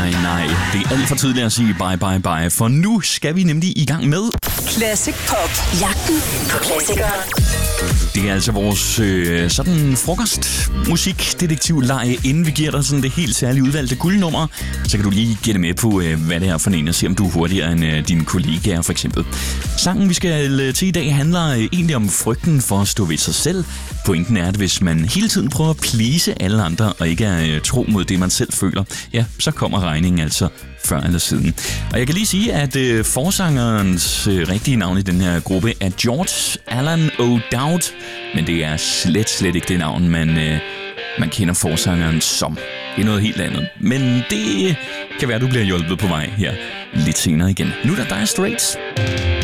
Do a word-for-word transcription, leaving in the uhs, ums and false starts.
nej, nej. Det er alt for tidligt at sige bye, bye, bye. For nu skal vi nemlig i gang med Classic Pop. Jagten på klassikere. Det er altså vores øh, sådan frokostmusikdetektivleje. Inden vi giver dig sådan det helt særlige udvalgte guldnummer, så kan du lige gætte med på, øh, hvad det er for en, og se om du er hurtigere end øh, dine kollegaer for eksempel. Sangen, vi skal øh, til i dag, handler øh, egentlig om frygten for at stå ved sig selv. Pointen er, at hvis man hele tiden prøver at please alle andre, og ikke er øh, tro mod det, man selv føler, ja, så kommer regningen altså før eller siden. Og jeg kan lige sige, at øh, forsangerens øh, rigtige navn i den her gruppe er George Alan O'Dowd, men det er slet, slet ikke det navn, man, øh, man kender forsangeren som. Det er noget helt andet. Men det kan være, du bliver hjulpet på vej her lidt senere igen. Nu er der Dire Straits.